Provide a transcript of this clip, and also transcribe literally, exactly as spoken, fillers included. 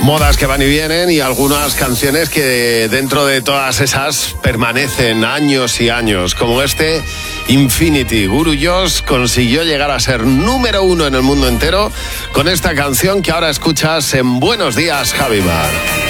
Modas que van y vienen y algunas canciones que dentro de todas esas permanecen años y años, como este Infinity. Guru Josh consiguió llegar a ser número uno en el mundo entero con esta canción que ahora escuchas en Buenos Días, Javi Mar.